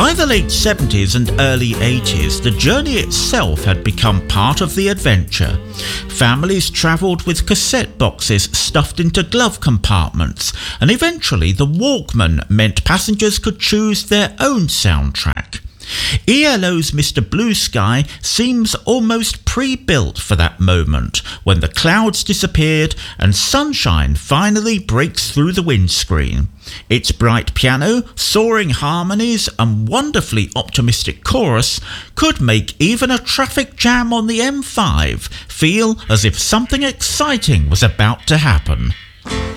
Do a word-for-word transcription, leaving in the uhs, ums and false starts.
By the late seventies and early eighties, the journey itself had become part of the adventure. Families travelled with cassette boxes stuffed into glove compartments, and eventually the Walkman meant passengers could choose their own soundtrack. E L O's Mister Blue Sky seems almost pre-built for that moment when the clouds disappeared and sunshine finally breaks through the windscreen. Its bright piano, soaring harmonies and wonderfully optimistic chorus could make even a traffic jam on the M five feel as if something exciting was about to happen.